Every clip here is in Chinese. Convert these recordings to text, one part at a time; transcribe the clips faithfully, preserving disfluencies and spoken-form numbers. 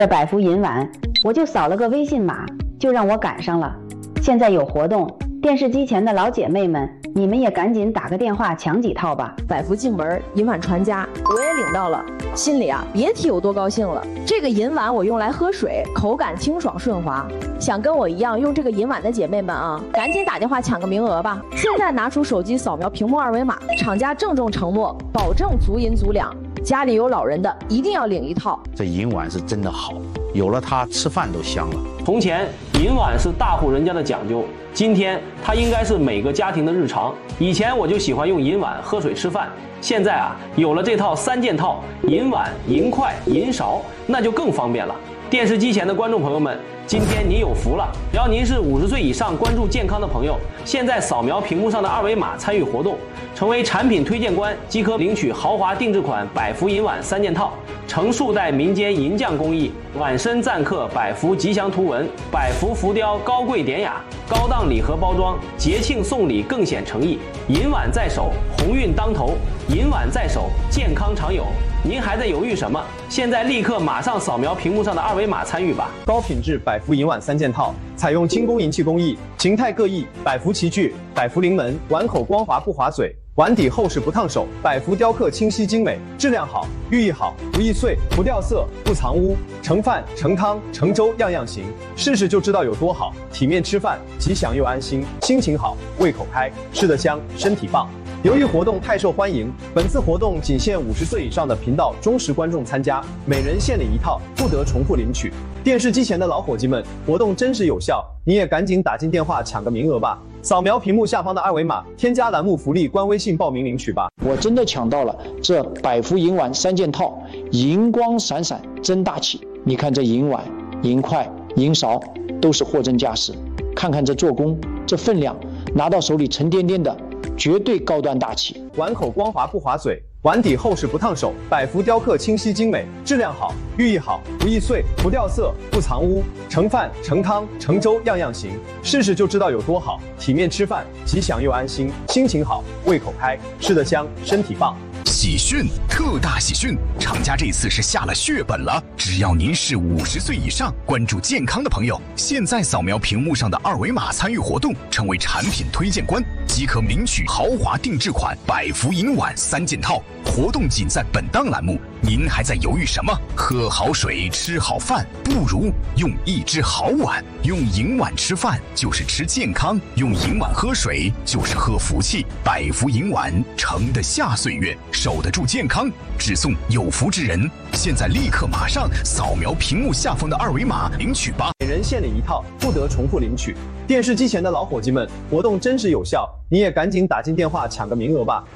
这百福银碗，我就扫了个微信码，就让我赶上了。现在有活动，电视机前的老姐妹们，你们也赶紧打个电话抢几套吧。 百福进门，银碗传家，我也领到了，心里啊别提有多高兴了。这个银碗我用来喝水，口感清爽顺滑。想跟我一样用这个银碗的姐妹们啊，赶紧打电话抢个名额吧。现在拿出手机扫描屏幕二维码，厂家郑重承诺，保证足银足两。家里有老人的一定要领一套。 这银碗是真的好，有了它吃饭都香了。 从前银碗是大户人家的讲究，今天它应该是每个家庭的日常。以前我就喜欢用银碗喝水吃饭，现在啊有了这套三件套，银碗、银筷、银勺，那就更方便了。电视机前的观众朋友们，今天您有福了！只要您是五十岁以上关注健康的朋友，现在扫描屏幕上的二维码参与活动，成为产品推荐官即可领取豪华定制款百福银碗三件套，成数代民间银匠工艺，碗身錾刻百福吉祥图文，百福浮雕高贵典雅，高档礼盒包装，节庆送礼更显诚意。银碗在手，鸿运当头；银碗在手，健康常有。您还在犹豫什么？现在立刻马上扫描屏幕上的二维码参与吧！ 高品质百福银碗三件套，采用精工银器工艺，形态各异。百福齐聚，百福临门，碗口光滑不划嘴，碗底厚实不烫手。百福雕刻清晰精美，质量好，寓意好，不易碎，不掉色，不藏污。盛饭、盛汤、盛粥样样行，试试就知道有多好。体面吃饭，吉祥又安心，心情好，胃口开，吃得香，身体棒。由于活动太受欢迎，本次活动仅限五十岁以上的频道忠实观众参加，每人限领一套，不得重复领取。电视机前的老伙计们，活动真实有效，你也赶紧打进电话抢个名额吧！扫描屏幕下方的二维码，添加栏目福利官微信报名领取吧。 我真的抢到了这百福银碗三件套，银光闪闪，真大气！你看这银碗、银筷、银勺都是货真价实，看看这做工，这分量，拿到手里沉甸甸的。绝对高端大气， 碗口光滑不划嘴，碗底厚实不烫手，百福雕刻清晰精美，质量好，寓意好，不易碎，不掉色，不藏污。盛饭、盛汤、盛粥样样行，试试就知道有多好。体面吃饭，吉祥又安心，心情好，胃口开，吃得香，身体棒。 喜讯，特大喜讯！厂家这次是下了血本了，只要您是五十岁以上关注健康的朋友，现在扫描屏幕上的二维码参与活动，成为产品推荐官，即可领取豪华定制款百福银碗三件套。活动仅在本档栏目，您还在犹豫什么？喝好水，吃好饭，不如用一只好碗。用银碗吃饭就是吃健康，用银碗喝水就是喝福气。百福银碗盛得下岁月，守得住健康，只送有福之人。现在立刻马上扫描屏幕下方的二维码领取吧， 每人限领一套，不得重复领取。电视机前的老伙计们，活动真实有效，你也赶紧打进电话抢个名额吧。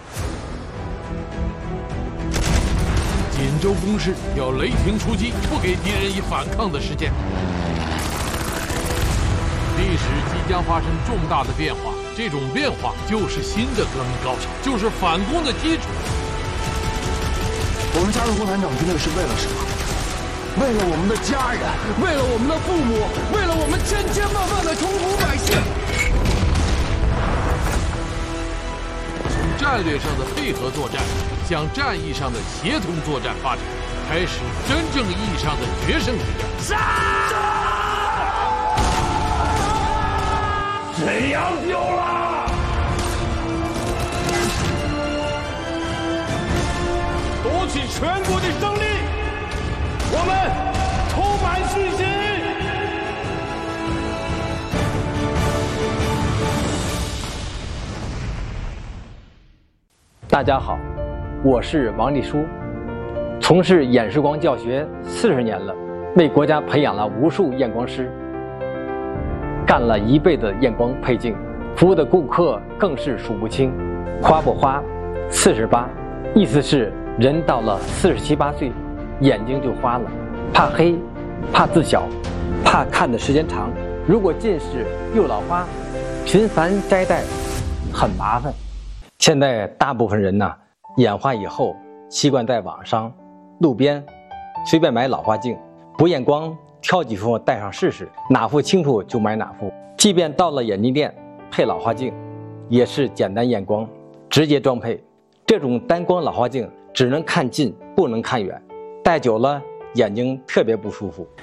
锦州攻势要雷霆出击，不给敌人以反抗的时间。历史即将发生重大的变化，这种变化就是新的革命高潮，就是反攻的基础。 我们加入共产党军队是为了什么？为了我们的家人，为了我们的父母，为了我们千千万万的穷苦百姓。 从战略上的配合作战向战役上的协同作战发展，开始真正意义上的决胜之战。 杀！沈阳丢了！夺取全国的胜利，我们充满信心。 大家好，我是王立书，从事演示光教学四十年了，为国家培养了无数验光师，干了一辈子验光配镜，服务的顾客更是数不清。花不花，四十八，意思是人到了四十七八岁，眼睛就花了，怕黑，怕字小，怕看的时间长。如果近视又老花，频繁摘戴，很麻烦。现在大部分人呢，眼花以后习惯在网上、路边随便买老花镜，不验光，挑几副戴上试试，哪副清楚就买哪副。即便到了眼镜店配老花镜，也是简单验光，直接装配。这种单光老花镜只能看近，不能看远，戴久了眼睛特别不舒服。